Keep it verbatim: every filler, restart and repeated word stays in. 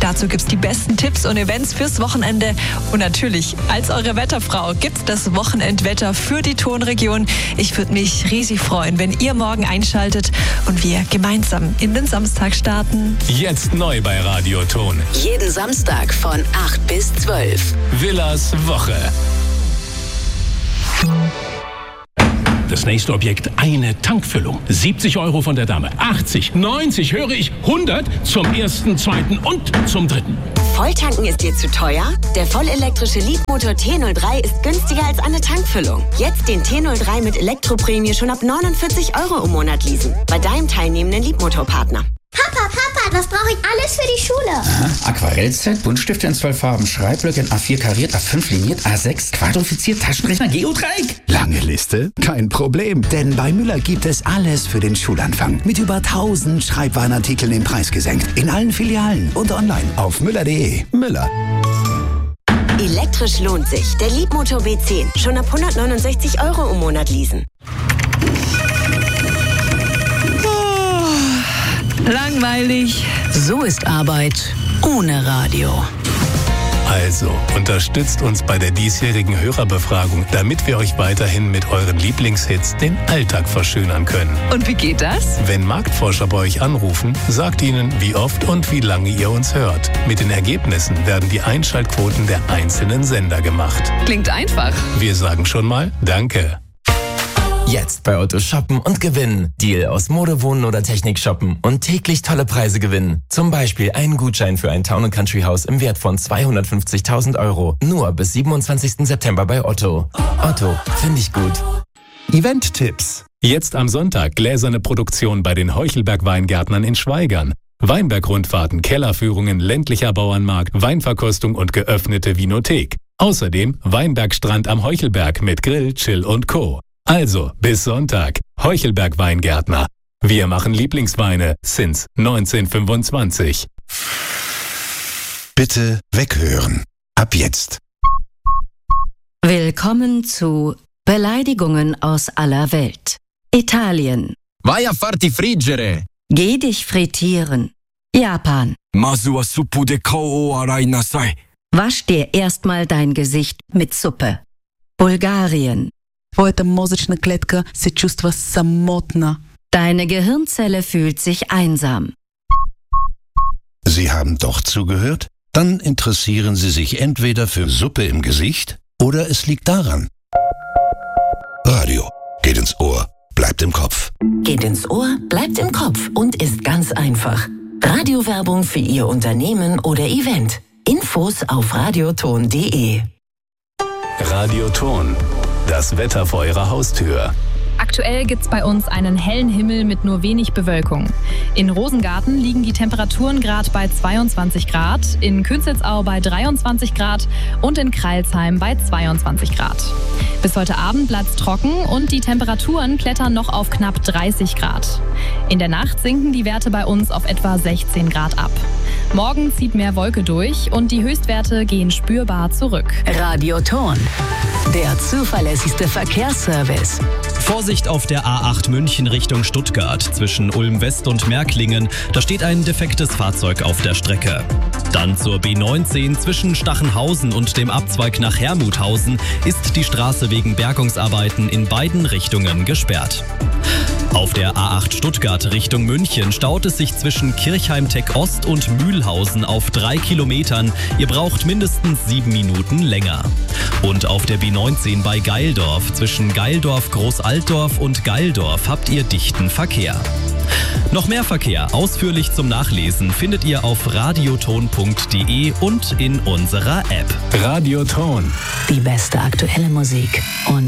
Dazu gibt's die besten Tipps und Events fürs Wochenende. Und natürlich, als eure Wetterfrau gibt's das Wochenendwetter für die Tonregion. Ich würde mich riesig freuen, wenn ihr morgen einschaltet und wir gemeinsam in den Samstag starten. Jetzt neu bei Radio Ton. Jeden Samstag von acht bis zwölf. Villas Woche. Das nächste Objekt, eine Tankfüllung. siebzig Euro von der Dame. achtzig, neunzig, höre ich, hundert zum ersten, zweiten und zum dritten. Volltanken ist dir zu teuer? Der vollelektrische Leadmotor T null drei ist günstiger als eine Tankfüllung. Jetzt den T null drei mit Elektroprämie schon ab neunundvierzig Euro im Monat leasen. Bei deinem teilnehmenden Leadmotorpartner. Papa, Papa, das brauche ich alles für die Schule. Aha. Aquarellset, Buntstifte in zwölf Farben, Schreibblöcke in A vier kariert, A fünf liniert, A sechs quadrifiziert, Taschenrechner, Geodreieck. Lange Liste? Kein Problem, denn bei Müller gibt es alles für den Schulanfang. Mit über tausend Schreibwarenartikeln den Preis gesenkt. In allen Filialen und online auf müller punkt de. Müller. Elektrisch lohnt sich. Der Leadmotor B zehn. Schon ab hundertneunundsechzig Euro im Monat leasen. Langweilig. So ist Arbeit ohne Radio. Also, unterstützt uns bei der diesjährigen Hörerbefragung, damit wir euch weiterhin mit euren Lieblingshits den Alltag verschönern können. Und wie geht das? Wenn Marktforscher bei euch anrufen, sagt ihnen, wie oft und wie lange ihr uns hört. Mit den Ergebnissen werden die Einschaltquoten der einzelnen Sender gemacht. Klingt einfach. Wir sagen schon mal Danke. Jetzt bei Otto shoppen und gewinnen. Deal aus Mode, Wohnen oder Technik shoppen und täglich tolle Preise gewinnen. Zum Beispiel einen Gutschein für ein Town and Country Haus im Wert von zweihundertfünfzigtausend Euro. Nur bis siebenundzwanzigsten September bei Otto. Otto, finde ich gut. Event-Tipps. Jetzt am Sonntag gläserne Produktion bei den Heuchelberg-Weingärtnern in Schwaigern. Weinberg-Rundfahrten, Kellerführungen, ländlicher Bauernmarkt, Weinverkostung und geöffnete Vinothek. Außerdem Weinbergstrand am Heuchelberg mit Grill, Chill und Co. Also, bis Sonntag. Heuchelberg Weingärtner. Wir machen Lieblingsweine since neunzehnhundertfünfundzwanzig. Bitte weghören. Ab jetzt. Willkommen zu Beleidigungen aus aller Welt. Italien. Vai a farti friggere. Geh dich frittieren. Japan. Masu wa suppu de kao o arai nasai. Wasch dir erstmal dein Gesicht mit Suppe. Bulgarien. Твоята мозъчна клетка се чувства самотна. Deine Gehirnzelle fühlt sich einsam. Sie haben doch zugehört? Dann interessieren Sie sich entweder für Suppe im Gesicht oder es liegt daran. Radio geht ins Ohr, bleibt im Kopf. Geht ins Ohr, bleibt im Kopf und ist ganz einfach. Radiowerbung für Ihr Unternehmen oder Event. Infos auf radioton punkt de. Radio Ton. Das Wetter vor Ihrer Haustür. Aktuell gibt's bei uns einen hellen Himmel mit nur wenig Bewölkung. In Rosengarten liegen die Temperaturen gerade bei zweiundzwanzig Grad, in Künzelsau bei dreiundzwanzig Grad und in Crailsheim bei zweiundzwanzig Grad. Bis heute Abend bleibt's trocken und die Temperaturen klettern noch auf knapp dreißig Grad. In der Nacht sinken die Werte bei uns auf etwa sechzehn Grad ab. Morgen zieht mehr Wolke durch und die Höchstwerte gehen spürbar zurück. Radio Ton, der zuverlässigste Verkehrsservice. Vorsicht auf der A acht München Richtung Stuttgart zwischen Ulm West und Märklingen. Da steht ein defektes Fahrzeug auf der Strecke. Dann zur B neunzehn zwischen Stachenhausen und dem Abzweig nach Hermuthausen ist die Straße wegen Bergungsarbeiten in beiden Richtungen gesperrt. Auf der A acht Stuttgart Richtung München staut es sich zwischen Kirchheim-Tech Ost und Mühlhausen auf drei Kilometern. Ihr braucht mindestens sieben Minuten länger. Und auf der B neunzehn bei Geildorf zwischen Geildorf, Großaltdorf und Geildorf habt ihr dichten Verkehr. Noch mehr Verkehr ausführlich zum Nachlesen findet ihr auf radioton punkt de und in unserer App. Radio Ton. Die beste aktuelle Musik und